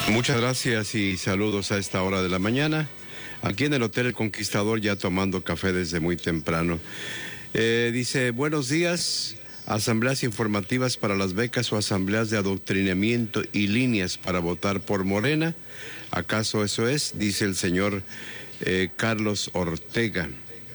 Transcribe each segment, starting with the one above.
Muchas gracias y saludos a esta hora de la mañana. Aquí en el Hotel El Conquistador, ya tomando café desde muy temprano. Dice, buenos días, asambleas informativas para las becas o asambleas de adoctrinamiento y líneas para votar por Morena. ¿Acaso eso es? Dice el señor Carlos Ortega.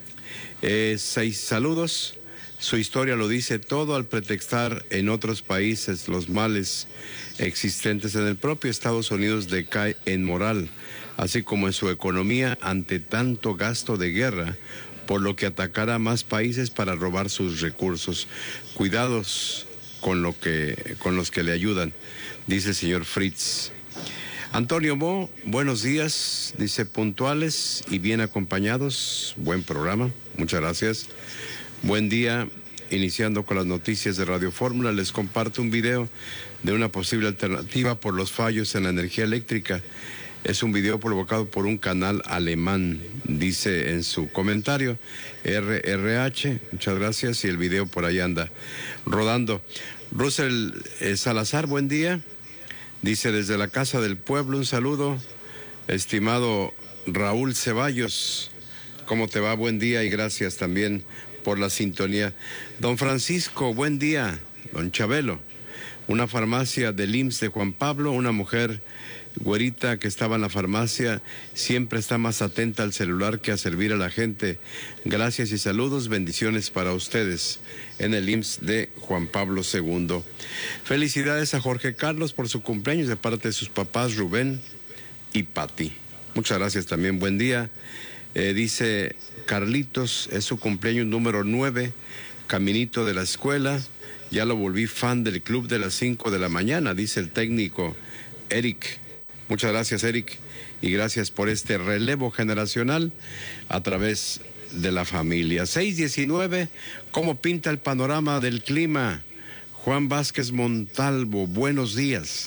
6 saludos. Su historia lo dice todo al pretextar en otros países los males existentes en el propio Estados Unidos decae en moral, así como en su economía ante tanto gasto de guerra, por lo que atacará a más países para robar sus recursos. Cuidados con los que le ayudan, dice el señor Fritz. Antonio Mo, buenos días, dice puntuales y bien acompañados, buen programa, muchas gracias. Buen día, iniciando con las noticias de Radio Fórmula, les comparto un video de una posible alternativa por los fallos en la energía eléctrica. Es un video provocado por un canal alemán, dice en su comentario, RRH, muchas gracias, y el video por ahí anda rodando. Russell Salazar, buen día, dice desde la Casa del Pueblo, un saludo, estimado Raúl Ceballos, ¿cómo te va? Buen día y gracias también por la sintonía. Don Francisco, buen día. Don Chabelo, una farmacia del IMSS de Juan Pablo, una mujer güerita que estaba en la farmacia, siempre está más atenta al celular que a servir a la gente. Gracias y saludos, bendiciones para ustedes en el IMSS de Juan Pablo II. Felicidades a Jorge Carlos por su cumpleaños de parte de sus papás Rubén y Pati. Muchas gracias también, buen día. Dice Carlitos, es su cumpleaños número 9, caminito de la escuela, ya lo volví fan del club de las 5 de la mañana, dice el técnico Eric. Muchas gracias, Eric, y gracias por este relevo generacional a través de la familia. 6:19, ¿cómo pinta el panorama del clima? Juan Vázquez Montalvo, buenos días.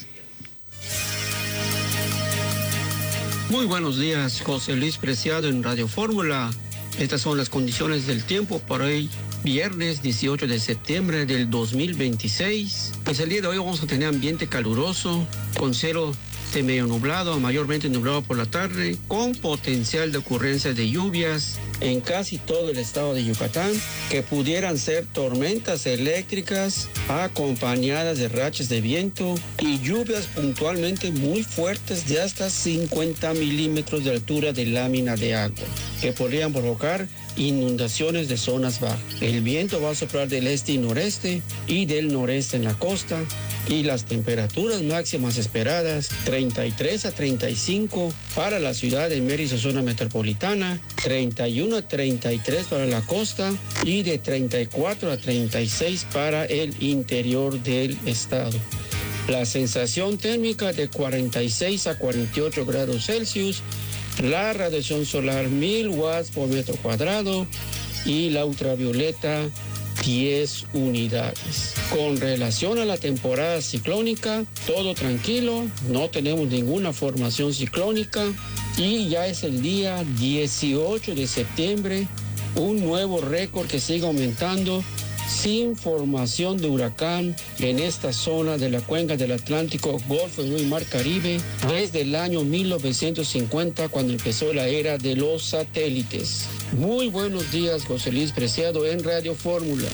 Muy buenos días, José Luis Preciado en Radio Fórmula. Estas son las condiciones del tiempo para hoy, viernes 18 de septiembre del 2026. Pues el día de hoy vamos a tener ambiente caluroso, con cielo de medio nublado a mayormente nublado por la tarde, con potencial de ocurrencia de lluvias en casi todo el estado de Yucatán, que pudieran ser tormentas eléctricas acompañadas de rachas de viento y lluvias puntualmente muy fuertes de hasta 50 milímetros de altura de lámina de agua, que podrían provocar inundaciones de zonas bajas. El viento va a soplar del este y noreste y del noreste en la costa, y las temperaturas máximas esperadas 33 a 35 para la ciudad de Mérida, zona metropolitana, 31 a 33 para la costa y de 34 a 36 para el interior del estado. La sensación térmica de 46 a 48 grados Celsius, la radiación solar 1000 watts por metro cuadrado y la ultravioleta 10 unidades. Con relación a la temporada ciclónica, todo tranquilo, no tenemos ninguna formación ciclónica y ya es el día 18 de septiembre, un nuevo récord que sigue aumentando sin formación de huracán en esta zona de la cuenca del Atlántico, Golfo y Mar Caribe desde el año 1950, cuando empezó la era de los satélites. Muy buenos días, José Luis Preciado en Radio Fórmula.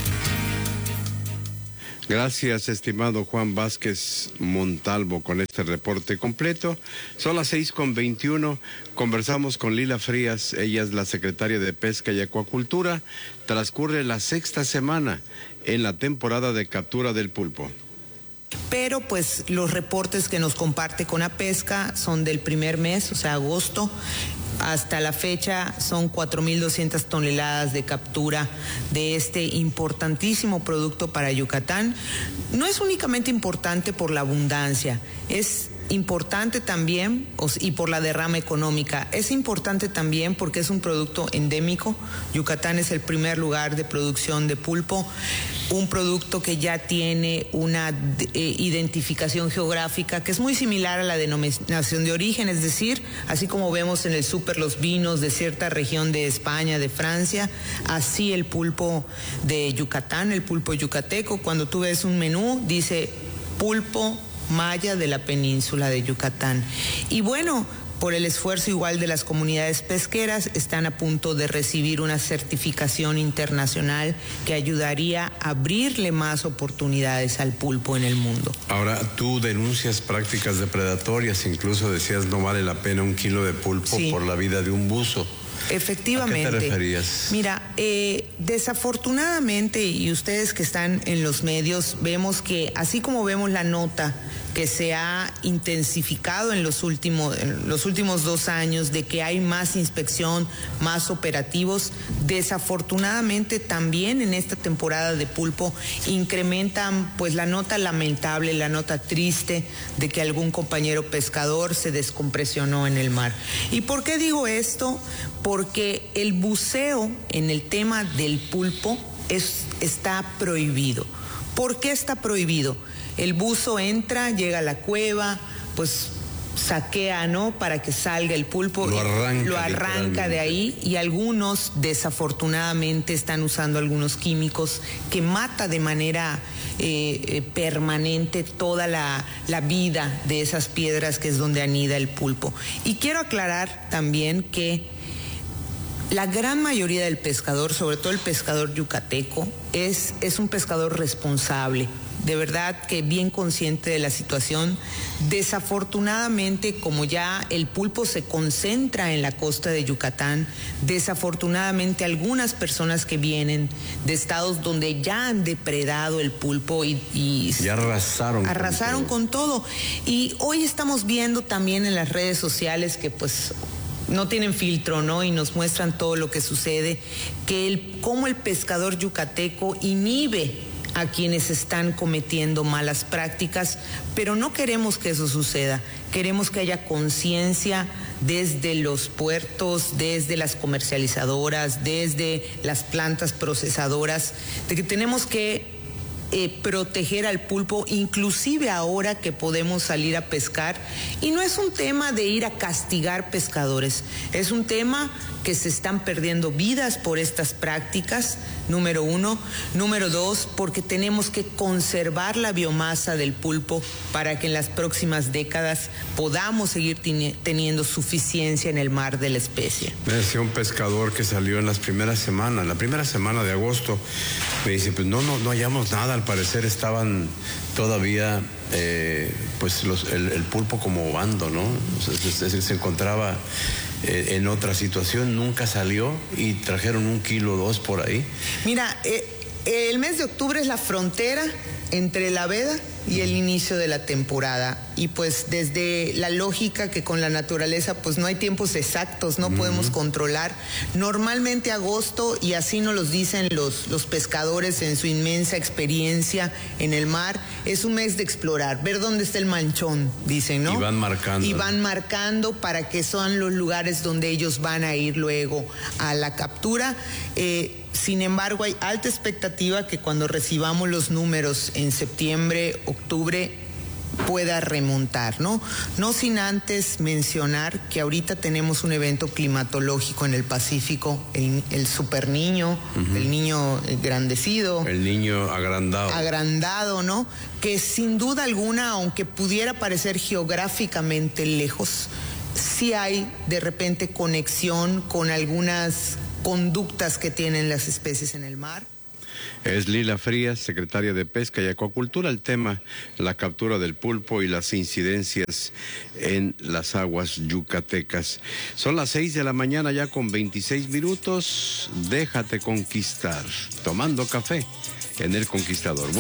Gracias, estimado Juan Vázquez Montalvo, con este reporte completo. Son las 6:21. Conversamos con Lila Frías, ella es la secretaria de Pesca y Acuacultura. Transcurre la 6ª semana en la temporada de captura del pulpo. Pero pues los reportes que nos comparte Conapesca son del primer mes, o sea, agosto. Hasta la fecha son 4.200 toneladas de captura de este importantísimo producto para Yucatán. No es únicamente importante por la abundancia, es importante también, y por la derrama económica, es importante también porque es un producto endémico. Yucatán es el primer lugar de producción de pulpo, un producto que ya tiene una identificación geográfica que es muy similar a la denominación de origen, es decir, así como vemos en el súper los vinos de cierta región de España, de Francia, así el pulpo de Yucatán, el pulpo yucateco, cuando tú ves un menú, dice pulpo maya de la península de Yucatán. Y bueno, por el esfuerzo igual de las comunidades pesqueras, están a punto de recibir una certificación internacional que ayudaría a abrirle más oportunidades al pulpo en el mundo. Ahora, tú denuncias prácticas depredatorias, incluso decías no vale la pena 1 kilo de pulpo por la vida de un buzo. Efectivamente. ¿A qué te referías? Mira, desafortunadamente, y ustedes que están en los medios, vemos que así como vemos la nota que se ha intensificado en los últimos 2 años, de que hay más inspección, más operativos, desafortunadamente también en esta temporada de pulpo incrementan pues la nota lamentable, la nota triste de que algún compañero pescador se descompresionó en el mar. ¿Y por qué digo esto? Porque el buceo en el tema del pulpo está prohibido. ¿Por qué está prohibido? El buzo entra, llega a la cueva, pues saquea, ¿no?, para que salga el pulpo, lo arranca de ahí, y algunos desafortunadamente están usando algunos químicos que mata de manera permanente toda la vida de esas piedras que es donde anida el pulpo. Y quiero aclarar también que la gran mayoría del pescador, sobre todo el pescador yucateco, es un pescador responsable, de verdad que bien consciente de la situación. Desafortunadamente, como ya el pulpo se concentra en la costa de Yucatán, algunas personas que vienen de estados donde ya han depredado el pulpo y ya arrasaron con todo. Y hoy estamos viendo también en las redes sociales que pues no tienen filtro, ¿no? Y nos muestran todo lo que sucede, cómo el pescador yucateco inhibe a quienes están cometiendo malas prácticas, pero no queremos que eso suceda. Queremos que haya conciencia desde los puertos, desde las comercializadoras, desde las plantas procesadoras, de que tenemos que proteger al pulpo, inclusive ahora que podemos salir a pescar. Y no es un tema de ir a castigar pescadores, es un tema que se están perdiendo vidas por estas prácticas, número 1. Número 2, porque tenemos que conservar la biomasa del pulpo para que en las próximas décadas podamos seguir teniendo suficiencia en el mar de la especie. Me decía un pescador que salió en la primera semana de agosto, me dice, pues no hallamos nada, al parecer estaban todavía pues el pulpo como bando, ¿no? O sea, se encontraba en otra situación, nunca salió y trajeron 1 kilo o 2 por ahí. Mira, el mes de octubre es la frontera entre la veda y el inicio de la temporada, y pues desde la lógica que con la naturaleza pues no hay tiempos exactos, no podemos controlar. Normalmente agosto, y así nos los dicen los pescadores en su inmensa experiencia en el mar, es un mes de explorar, ver dónde está el manchón, dicen, ¿no? Y van marcando para que son los lugares donde ellos van a ir luego a la captura. Sin embargo, hay alta expectativa que cuando recibamos los números en septiembre, octubre, pueda remontar, ¿no? No sin antes mencionar que ahorita tenemos un evento climatológico en el Pacífico, el Super Niño, el niño grandecido. El niño agrandado. Agrandado, ¿no? Que sin duda alguna, aunque pudiera parecer geográficamente lejos, sí hay de repente conexión con algunas conductas que tienen las especies en el mar. Es Lila Frías, secretaria de Pesca y Acuacultura, el tema, la captura del pulpo y las incidencias en las aguas yucatecas. Son las 6 de la mañana ya con 26 minutos. Déjate conquistar, tomando café en El Conquistador.